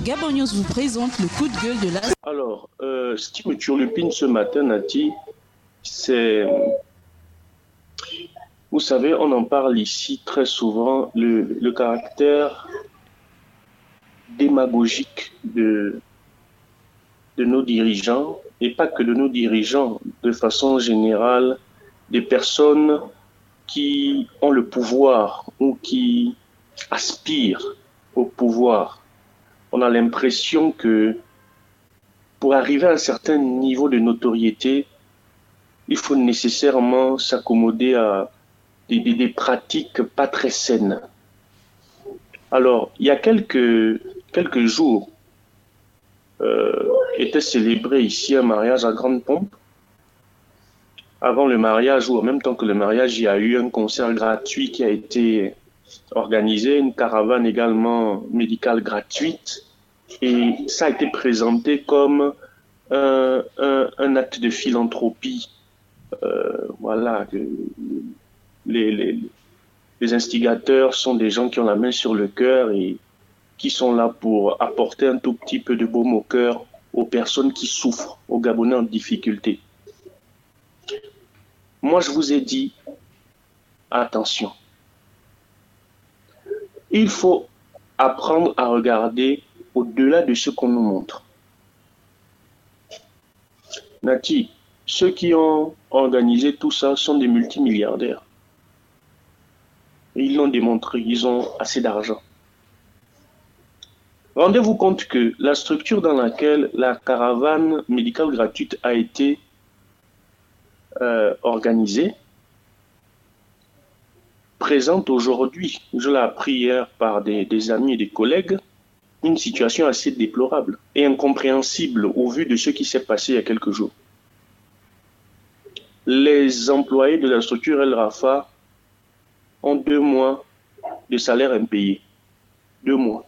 Gabon News vous présente le coup de gueule de la... Alors, ce qui me turlupine ce matin, Nati, c'est... Vous savez, on en parle ici très souvent, le caractère démagogique de nos dirigeants, et pas que de nos dirigeants, de façon générale, des personnes qui ont le pouvoir ou qui aspirent au pouvoir. On a l'impression que pour arriver à un certain niveau de notoriété, il faut nécessairement s'accommoder à des pratiques pas très saines. Alors, il y a quelques jours, était célébré ici un mariage à grande pompe. Avant le mariage ou en même temps que le mariage, il y a eu un concert gratuit qui a été organisé, une caravane également médicale gratuite. Et ça a été présenté comme un acte de philanthropie. Voilà, les instigateurs sont des gens qui ont la main sur le cœur et qui sont là pour apporter un tout petit peu de baume au cœur aux personnes qui souffrent, aux Gabonais en difficulté. Moi, je vous ai dit, attention. Il faut apprendre à regarder au-delà de ce qu'on nous montre. Nati, ceux qui ont organisé tout ça sont des multimilliardaires. Et ils l'ont démontré, ils ont assez d'argent. Rendez-vous compte que la structure dans laquelle la caravane médicale gratuite a été organisée présente aujourd'hui, je l'ai appris hier par des amis et des collègues, une situation assez déplorable et incompréhensible au vu de ce qui s'est passé il y a quelques jours. Les employés de la structure El Rafa ont 2 mois de salaire impayé. 2 mois.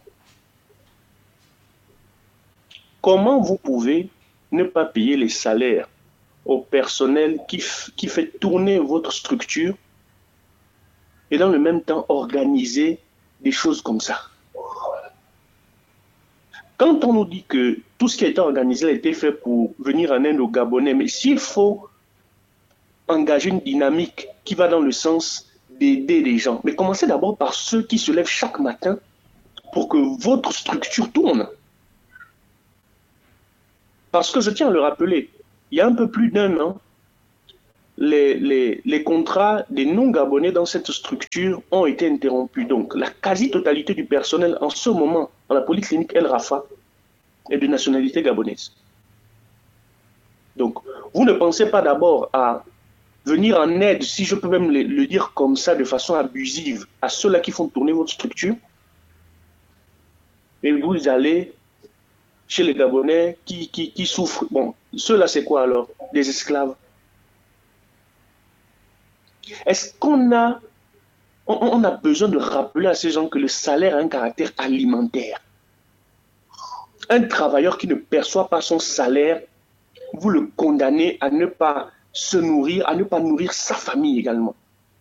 Comment vous pouvez ne pas payer les salaires au personnel qui fait tourner votre structure et dans le même temps organiser des choses comme ça? Quand on nous dit que tout ce qui a été organisé a été fait pour venir en aide aux Gabonais, mais s'il faut engager une dynamique qui va dans le sens d'aider les gens, mais commencez d'abord par ceux qui se lèvent chaque matin pour que votre structure tourne. Parce que je tiens à le rappeler, il y a un peu plus d'1 an, les contrats des non-Gabonais dans cette structure ont été interrompus. Donc, la quasi-totalité du personnel en ce moment, dans la polyclinique El Rafa, est de nationalité gabonaise. Donc, vous ne pensez pas d'abord à venir en aide, si je peux même le dire comme ça, de façon abusive, à ceux-là qui font tourner votre structure, et vous allez chez les Gabonais qui souffrent. Bon, ceux-là, c'est quoi alors? Des esclaves. Est-ce qu'on a besoin de rappeler à ces gens que le salaire a un caractère alimentaire? Un travailleur qui ne perçoit pas son salaire, vous le condamnez à ne pas se nourrir, à ne pas nourrir sa famille également.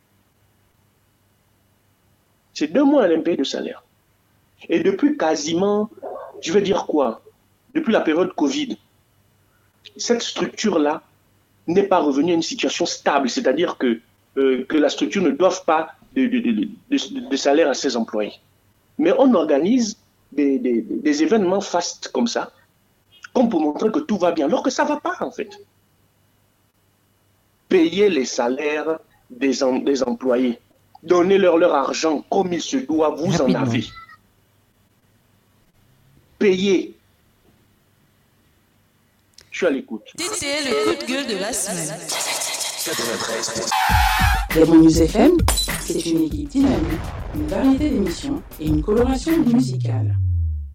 C'est 2 mois à l'impayé de salaire. Et depuis quasiment, je vais dire quoi? Depuis la période Covid, cette structure-là n'est pas revenue à une situation stable, c'est-à-dire que la structure ne doive pas de salaire à ses employés. Mais on organise des événements fastes comme ça, comme pour montrer que tout va bien, alors que ça ne va pas en fait. Payer les salaires des employés, donnez-leur leur argent comme il se doit, vous en avez. Payez. Je suis à l'écoute. C'était le coup de gueule de la semaine. 93. Gabon News FM, c'est une équipe dynamique, une variété d'émissions et une coloration musicale.